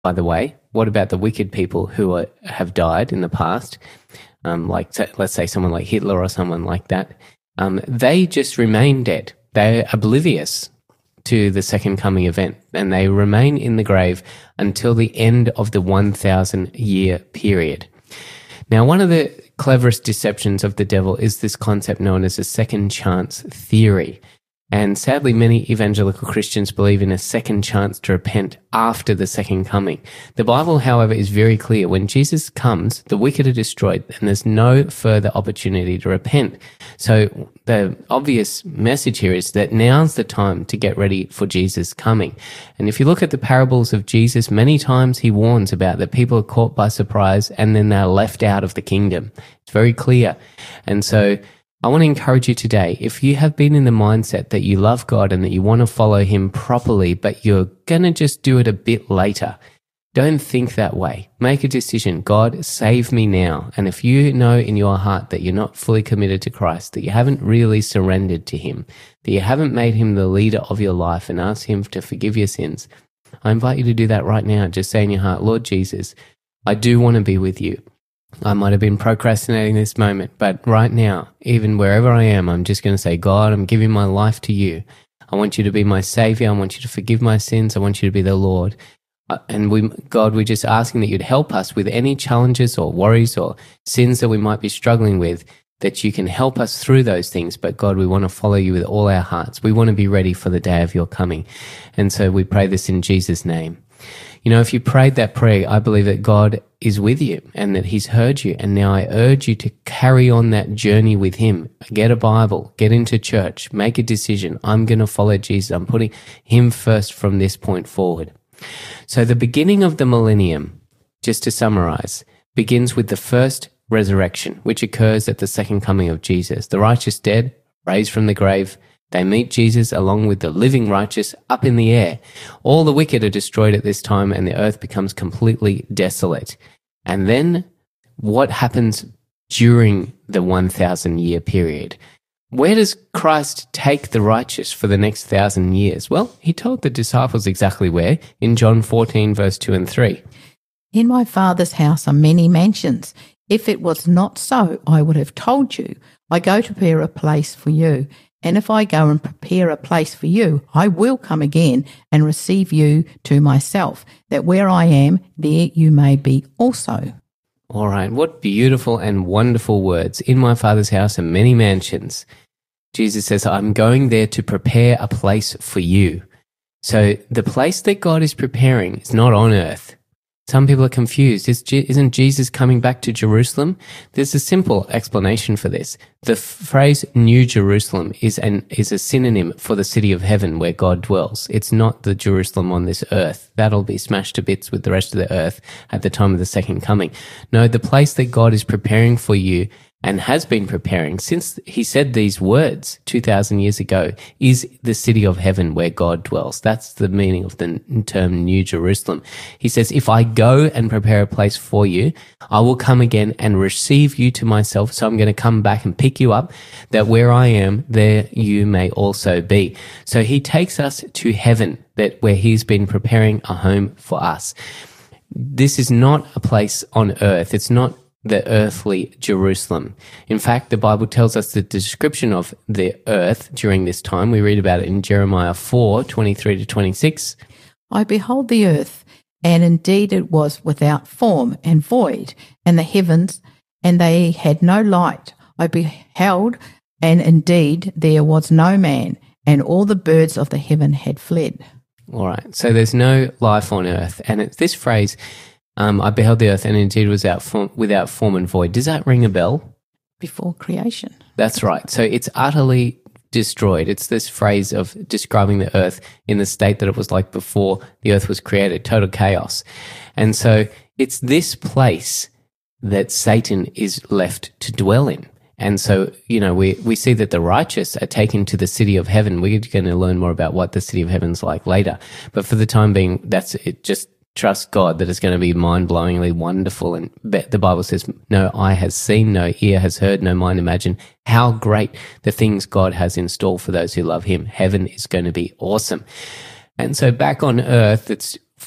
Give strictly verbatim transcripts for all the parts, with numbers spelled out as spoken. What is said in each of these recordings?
by the way. What about the wicked people who are, have died in the past? Um, like, let's say someone like Hitler or someone like that. Um, they just remain dead. They're oblivious to the second coming event, and they remain in the grave until the end of the one thousand year period. Now, one of the cleverest deceptions of the devil is this concept known as a second chance theory. And sadly, many evangelical Christians believe in a second chance to repent after the second coming. The Bible, however, is very clear. When Jesus comes, the wicked are destroyed, and there's no further opportunity to repent. So the obvious message here is that now's the time to get ready for Jesus coming. And if you look at the parables of Jesus, many times he warns about that people are caught by surprise and then they're left out of the kingdom. It's very clear. And so I want to encourage you today, if you have been in the mindset that you love God and that you want to follow him properly, but you're going to just do it a bit later, don't think that way. Make a decision. God, save me now. And if you know in your heart that you're not fully committed to Christ, that you haven't really surrendered to him, that you haven't made him the leader of your life and asked him to forgive your sins, I invite you to do that right now. Just say in your heart, Lord Jesus, I do want to be with you. I might have been procrastinating this moment, but right now, even wherever I am, I'm just going to say, God, I'm giving my life to you. I want you to be my Savior. I want you to forgive my sins. I want you to be the Lord. Uh, and we, God, we're just asking that you'd help us with any challenges or worries or sins that we might be struggling with, that you can help us through those things. But God, we want to follow you with all our hearts. We want to be ready for the day of your coming. And so we pray this in Jesus' name. You know, if you prayed that prayer, I believe that God is with you and that he's heard you. And now I urge you to carry on that journey with him. Get a Bible, get into church, make a decision. I'm going to follow Jesus. I'm putting him first from this point forward. So the beginning of the millennium, just to summarize, begins with the first resurrection, which occurs at the second coming of Jesus. The righteous dead, raised from the grave, they meet Jesus along with the living righteous up in the air. All the wicked are destroyed at this time and the earth becomes completely desolate. And then what happens during the one thousand year period? Where does Christ take the righteous for the next thousand years? Well, he told the disciples exactly where, in John fourteen, verse two and three. In my Father's house are many mansions. If it was not so, I would have told you. I go to prepare a place for you. And if I go and prepare a place for you, I will come again and receive you to myself, that where I am, there you may be also. All right, what beautiful and wonderful words. In my Father's house are many mansions. Jesus says, I'm going there to prepare a place for you. So the place that God is preparing is not on earth. Some people are confused. Isn't Jesus coming back to Jerusalem? There's a simple explanation for this. The phrase New Jerusalem is an is a synonym for the city of heaven where God dwells. It's not the Jerusalem on this earth. That'll be smashed to bits with the rest of the earth at the time of the second coming. No, the place that God is preparing for you and has been preparing since he said these words two thousand years ago is the city of heaven where God dwells. That's the meaning of the term New Jerusalem. He says, if I go and prepare a place for you, I will come again and receive you to myself. So I'm going to come back and pick you up, that where I am, there you may also be. So he takes us to heaven, that where he's been preparing a home for us. This is not a place on earth. It's not the earthly Jerusalem. In fact, the Bible tells us the description of the earth during this time. We read about it in Jeremiah four, twenty-three to twenty-six. I behold the earth, and indeed it was without form and void, and the heavens, and they had no light. I beheld, and indeed there was no man, and all the birds of the heaven had fled. All right, so there's no life on earth. And it's this phrase, Um, I beheld the earth and indeed was without form, without form and void. Does that ring a bell? Before creation. That's right. So it's utterly destroyed. It's this phrase of describing the earth in the state that it was like before the earth was created, total chaos. And so it's this place that Satan is left to dwell in. And so, you know, we, we see that the righteous are taken to the city of heaven. We're going to learn more about what the city of heaven's like later. But for the time being, that's it. Just trust God that it's going to be mind-blowingly wonderful. And the Bible says, no eye has seen, no ear has heard, no mind imagined how great the things God has in store for those who love him. Heaven is going to be awesome. And so back on earth, it's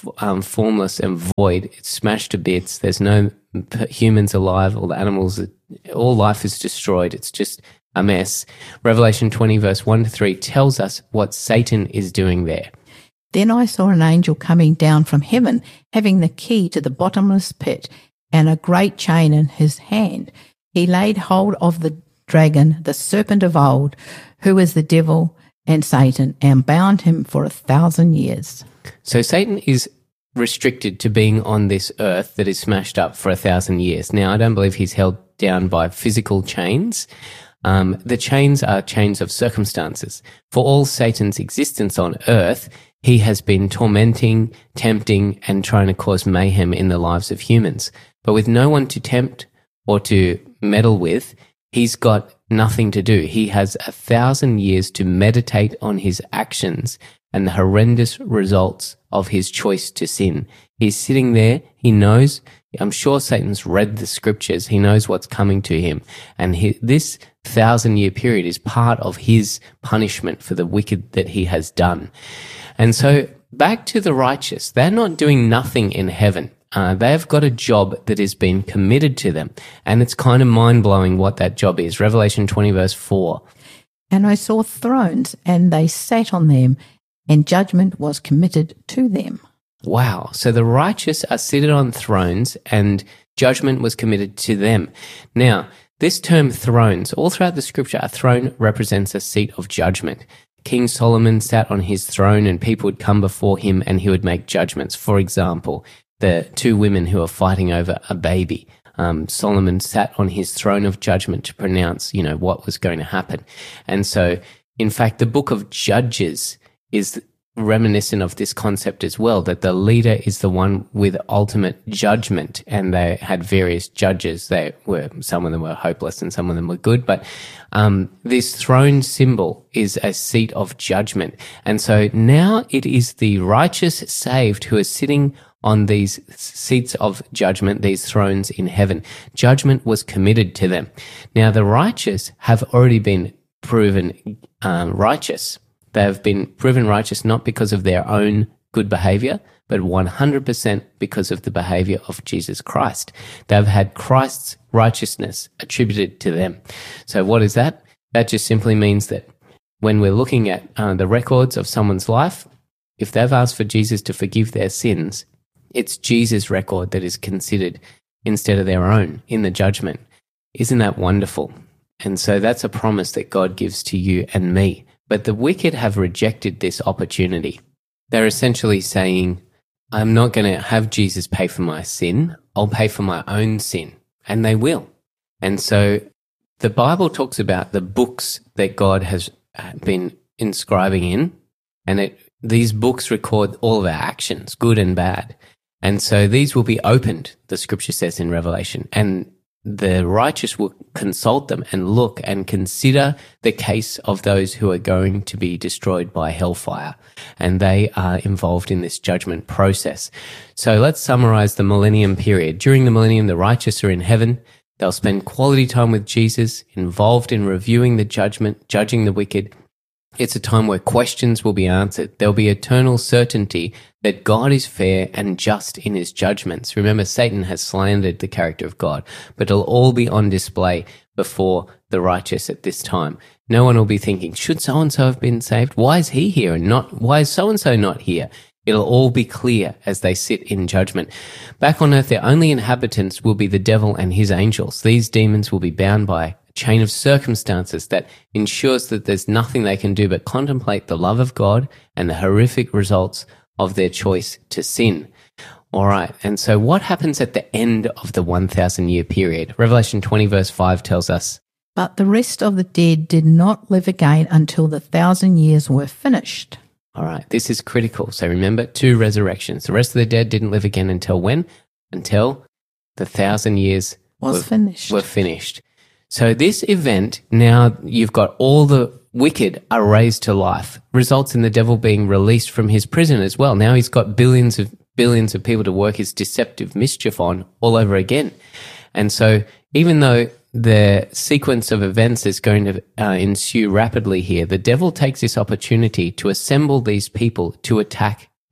um, formless and void. It's smashed to bits. There's no humans alive. All the animals, all life is destroyed. It's just a mess. Revelation twenty, verse one to three tells us what Satan is doing there. Then I saw an angel coming down from heaven, having the key to the bottomless pit and a great chain in his hand. He laid hold of the dragon, the serpent of old, who is the devil and Satan, and bound him for a thousand years. So Satan is restricted to being on this earth that is smashed up for a thousand years. Now, I don't believe he's held down by physical chains. Um, the chains are chains of circumstances. For all Satan's existence on earth, he has been tormenting, tempting, and trying to cause mayhem in the lives of humans. But with no one to tempt or to meddle with, he's got nothing to do. He has a thousand years to meditate on his actions and the horrendous results of his choice to sin. He's sitting there. He knows, I'm sure Satan's read the scriptures. He knows what's coming to him. And he, this thousand year period is part of his punishment for the wicked that he has done. And so back to the righteous, they're not doing nothing in heaven. Uh, they've got a job that has been committed to them. And it's kind of mind-blowing what that job is. Revelation twenty, verse four. And I saw thrones, and they sat on them, and judgment was committed to them. Wow. So the righteous are seated on thrones, and judgment was committed to them. Now, this term thrones, all throughout the scripture, a throne represents a seat of judgment. King Solomon sat on his throne, and people would come before him, and he would make judgments. For example, the two women who are fighting over a baby. Um, Solomon sat on his throne of judgment to pronounce, you know, what was going to happen. And so, in fact, the book of Judges is reminiscent of this concept as well, that the leader is the one with ultimate judgment, and they had various judges. They were, some of them were hopeless and some of them were good, but um, this throne symbol is a seat of judgment. And so now it is the righteous saved who are sitting on these seats of judgment, these thrones in heaven. Judgment was committed to them. Now the righteous have already been proven um, righteous. They have been proven righteous not because of their own good behavior, but one hundred percent because of the behavior of Jesus Christ. They've had Christ's righteousness attributed to them. So what is that? That just simply means that when we're looking at uh, the records of someone's life, if they've asked for Jesus to forgive their sins, it's Jesus' record that is considered instead of their own in the judgment. Isn't that wonderful? And so that's a promise that God gives to you and me. But the wicked have rejected this opportunity. They're essentially saying, I'm not going to have Jesus pay for my sin. I'll pay for my own sin. And they will. And so the Bible talks about the books that God has been inscribing in. And it, these books record all of our actions, good and bad. And so these will be opened, the scripture says in Revelation, and the righteous will consult them and look and consider the case of those who are going to be destroyed by hellfire. And they are involved in this judgment process. So let's summarize the millennium period. During the millennium, the righteous are in heaven. They'll spend quality time with Jesus, involved in reviewing the judgment, judging the wicked. It's a time where questions will be answered. There'll be eternal certainty that God is fair and just in his judgments. Remember, Satan has slandered the character of God, but it'll all be on display before the righteous at this time. No one will be thinking, should so-and-so have been saved? Why is he here and not, why is so-and-so not here? It'll all be clear as they sit in judgment. Back on earth, their only inhabitants will be the devil and his angels. These demons will be bound by chain of circumstances that ensures that there's nothing they can do but contemplate the love of God and the horrific results of their choice to sin. All right, and so what happens at the end of the one thousand year period? Revelation twenty verse five tells us, But the rest of the dead did not live again until the thousand years were finished. All right, this is critical. So remember, two resurrections. The rest of the dead didn't live again until when? Until the thousand years was were, finished. were finished. So this event, now you've got all the wicked are raised to life, results in the devil being released from his prison as well. Now he's got billions of billions of people to work his deceptive mischief on all over again. And so even though the sequence of events is going to uh, ensue rapidly here, the devil takes this opportunity to assemble these people to attack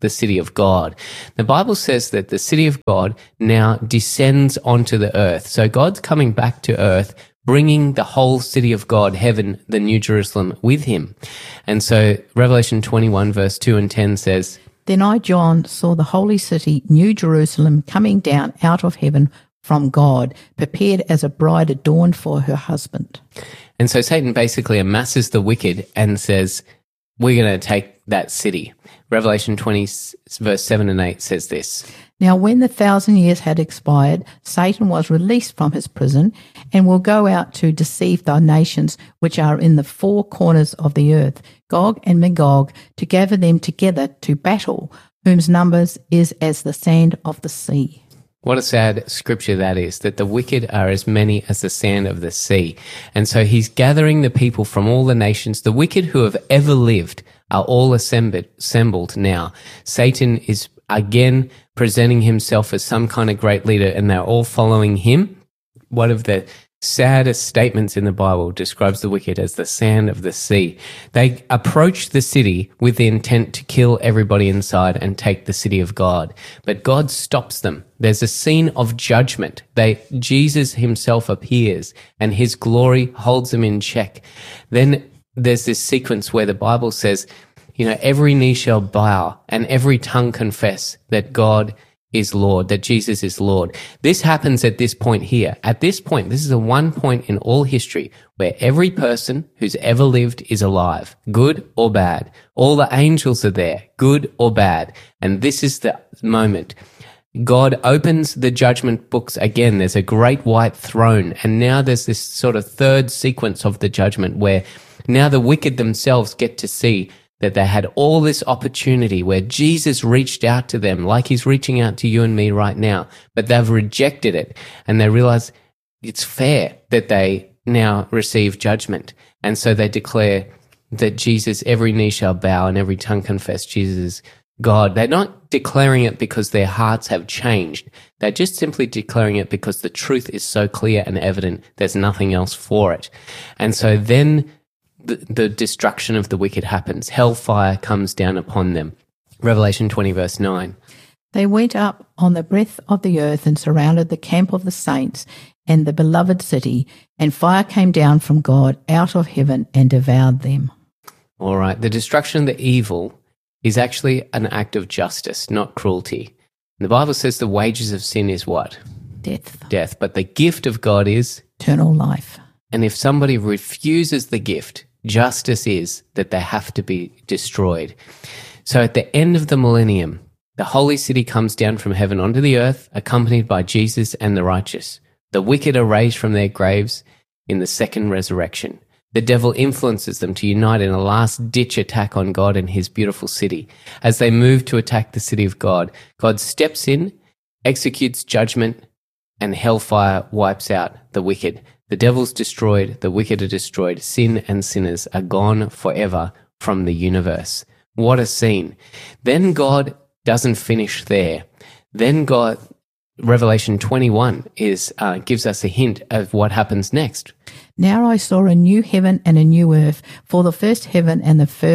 the city of God. The Bible says that the city of God now descends onto the earth. So God's coming back to earth, bringing the whole city of God, heaven, the New Jerusalem, with him. And so Revelation twenty-one, verse two and ten says, Then I, John, saw the holy city, New Jerusalem, coming down out of heaven from God, prepared as a bride adorned for her husband. And so Satan basically amasses the wicked and says, we're going to take that city. Revelation twenty, verse seven and eight says this. Now when the thousand years had expired, Satan was released from his prison and will go out to deceive the nations which are in the four corners of the earth, Gog and Magog, to gather them together to battle, whose numbers is as the sand of the sea. What a sad scripture that is, that the wicked are as many as the sand of the sea. And so he's gathering the people from all the nations. The wicked who have ever lived are all assembled, assembled now. Satan is again presenting himself as some kind of great leader, and they're all following him. One of the saddest statements in the Bible describes the wicked as the sand of the sea. They approach the city with the intent to kill everybody inside and take the city of God. But God stops them. There's a scene of judgment. They, Jesus himself appears and his glory holds them in check. Then there's this sequence where the Bible says, you know, every knee shall bow and every tongue confess that God is Lord, that Jesus is Lord. This happens at this point here. At this point, this is the one point in all history where every person who's ever lived is alive, good or bad. All the angels are there, good or bad. And this is the moment. God opens the judgment books again. There's a great white throne. And now there's this sort of third sequence of the judgment where now the wicked themselves get to see that they had all this opportunity where Jesus reached out to them like he's reaching out to you and me right now, but they've rejected it, and they realize it's fair that they now receive judgment. And so they declare that Jesus, every knee shall bow and every tongue confess Jesus is God. They're not declaring it because their hearts have changed. They're just simply declaring it because the truth is so clear and evident, there's nothing else for it. And so then The, the destruction of the wicked happens. Hellfire comes down upon them. Revelation twenty, verse nine. They went up on the breadth of the earth and surrounded the camp of the saints and the beloved city, and fire came down from God out of heaven and devoured them. All right. The destruction of the evil is actually an act of justice, not cruelty. The Bible says the wages of sin is what? Death. Death. But the gift of God is? Eternal life. And if somebody refuses the gift, justice is that they have to be destroyed. So at the end of the millennium, the holy city comes down from heaven onto the earth, accompanied by Jesus and the righteous. The wicked are raised from their graves in the second resurrection. The devil influences them to unite in a last-ditch attack on God and his beautiful city. As they move to attack the city of God, God steps in, executes judgment, and hellfire wipes out the wicked. The devil's destroyed, the wicked are destroyed, sin and sinners are gone forever from the universe. What a scene. Then God doesn't finish there. Then God, Revelation twenty-one is uh, gives us a hint of what happens next. Now I saw a new heaven and a new earth, for the first heaven and the first